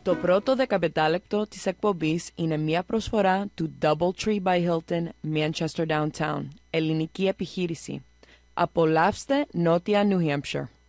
Το πρώτο 15 λεπτό της εκπομπής είναι μια προσφορά του Doubletree by Hilton Manchester Downtown, ελληνική επιχείρηση. Απολαύστε νότια New Hampshire.